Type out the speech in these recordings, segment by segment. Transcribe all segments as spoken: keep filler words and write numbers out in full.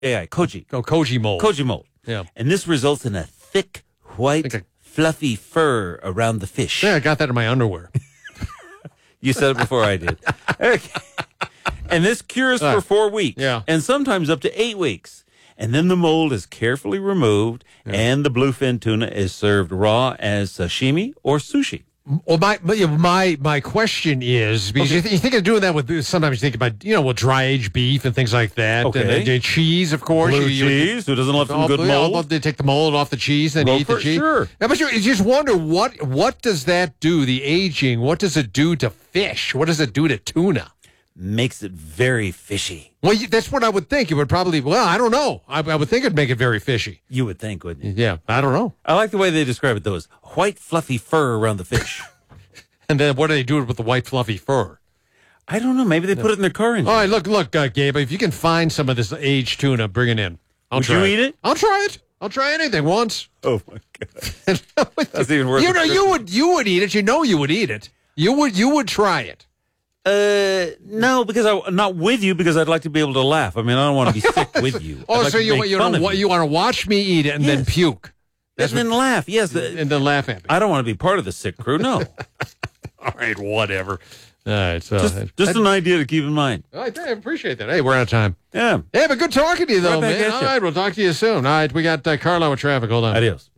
A I, koji. Oh, koji mold. Koji mold. Yeah. And this results in a thick, white, Okay. fluffy fur around the fish. Yeah, I got that in my underwear. You said it before I did. Okay. And this cures Uh, for four weeks. yeah. And sometimes up to eight weeks. And then the mold is carefully removed, Yeah. and the bluefin tuna is served raw as sashimi or sushi. Well, my but, yeah, my my question is because Okay. you, th- you think of doing that with sometimes you think about you know with dry aged beef and things like that. Okay. And, uh, cheese, of course. Blue You- you- cheese, who doesn't love some Oh, good yeah, mold? I'll- They take the mold off the cheese and Go eat the for it, cheese. sure. Yeah, but you, you just wonder what what does that do? The aging. What does it do to fish? What does it do to tuna? Makes it very fishy. Well, you, that's what I would think. It would probably. Well, I don't know. I, I would think it'd make it very fishy. You would think, wouldn't you? Yeah, I don't know. I like the way they describe it, though, as white, fluffy fur around the fish. And then what do they do with the white fluffy fur? I don't know. Maybe they put it in their car engine. All right, look, look, uh, Gabe. If you can find some of this aged tuna, bring it in. I'll Would try you eat it? I'll try it. I'll try anything once. Oh, my God. That's even worse. You know, you would you would eat it. You know, you would eat it. You would you would try it. Uh, no, because I'm not with you because I'd like to be able to laugh. I mean, I don't want to be sick with you. I'd Oh, like so to you make you fun want of to you want to watch me eat it and then Yes. puke. and then laugh. Yes. What, and then laugh at me. I don't want to be part of the sick crew. No. All right, whatever. All right, so just just an idea to keep in mind. I appreciate that. Hey, we're out of time. Yeah. Hey, but good talking to you, though, Right back man. at All you. right, we'll talk to you soon. All right, we got uh, Carlo with traffic. Hold on. Adios.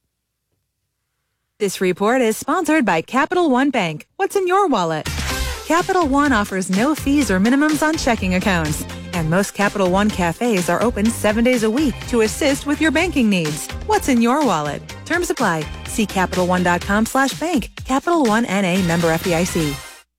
This report is sponsored by Capital One Bank. What's in your wallet? Capital One offers no fees or minimums on checking accounts. And most Capital One cafes are open seven days a week to assist with your banking needs. What's in your wallet? Terms apply. See CapitalOne.com slash bank. Capital One N A member F D I C.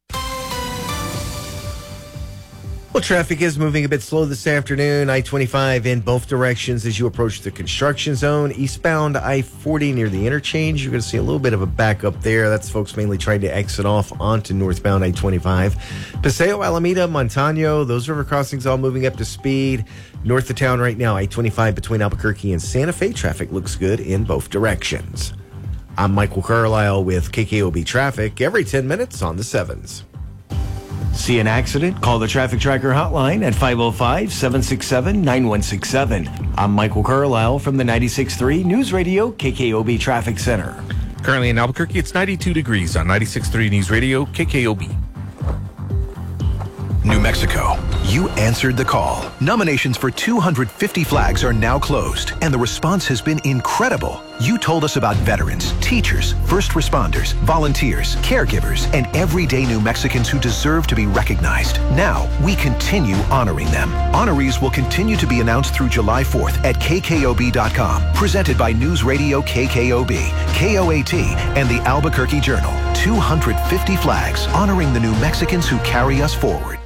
Well, traffic is moving a bit slow this afternoon. I twenty-five in both directions as you approach the construction zone. Eastbound I forty near the interchange. You're going to see a little bit of a backup there. That's folks mainly trying to exit off onto northbound I twenty-five. Paseo, Alameda, Montano, those river crossings all moving up to speed. North of town right now, I twenty-five between Albuquerque and Santa Fe. Traffic looks good in both directions. I'm Michael Carlisle with K K O B Traffic every ten minutes on the sevens. See an accident? Call the Traffic Tracker hotline at five oh five, seven six seven, nine one six seven. I'm Michael Carlisle from the ninety-six point three News Radio K K O B Traffic Center. Currently in Albuquerque, it's ninety-two degrees on ninety-six point three News Radio K K O B. New Mexico, you answered the call. Nominations for two hundred fifty flags are now closed, and the response has been incredible. You told us about veterans, teachers, first responders, volunteers, caregivers, and everyday New Mexicans who deserve to be recognized. Now, we continue honoring them. Honorees will continue to be announced through July fourth at K K O B dot com. Presented by News Radio K K O B, K O A T, and the Albuquerque Journal. two hundred fifty flags honoring the New Mexicans who carry us forward.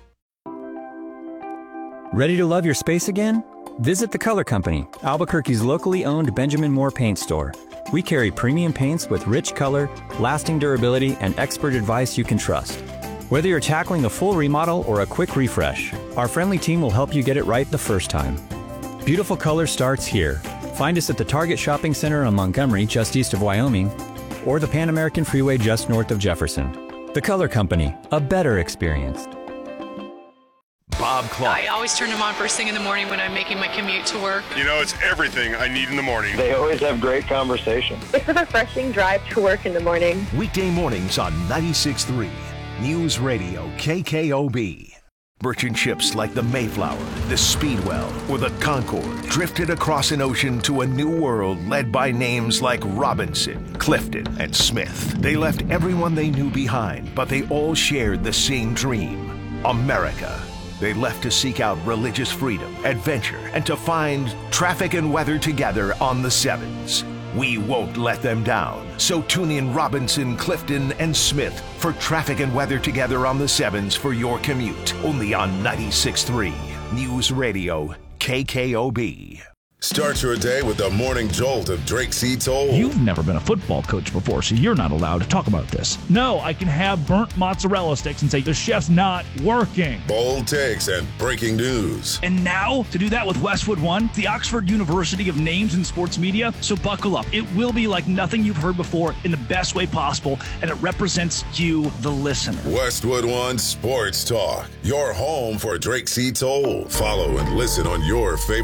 Ready to love your space again? Visit The Color Company, Albuquerque's locally owned Benjamin Moore paint store. We carry premium paints with rich color, lasting durability, and expert advice you can trust. Whether you're tackling a full remodel or a quick refresh, our friendly team will help you get it right the first time. Beautiful color starts here. Find us at the Target Shopping Center on Montgomery, just east of Wyoming, or the Pan American Freeway just north of Jefferson. The Color Company, a better experience. Bob Clark. I always turn them on first thing in the morning when I'm making my commute to work. You know, it's everything I need in the morning. They always have great conversation. It's a refreshing drive to work in the morning. Weekday mornings on ninety-six point three News Radio K K O B. Merchant ships like the Mayflower, the Speedwell, or the Concord drifted across an ocean to a new world led by names like Robinson, Clifton, and Smith. They left everyone they knew behind, but they all shared the same dream: America. They left to seek out religious freedom, adventure, and to find traffic and weather together on the sevens. We won't let them down. So tune in Robinson, Clifton, and Smith for traffic and weather together on the sevens for your commute. Only on ninety-six point three News Radio K K O B. Start your day with the morning jolt of Drake C. Toll. You've never been a football coach before, so you're not allowed to talk about this. No, I can have burnt mozzarella sticks and say the chef's not working. Bold takes and breaking news. And now, to do that with Westwood One, the Oxford University of names in sports media, so buckle up. It will be like nothing you've heard before in the best way possible, and it represents you, the listener. Westwood One Sports Talk, your home for Drake C. Toll. Follow and listen on your favorite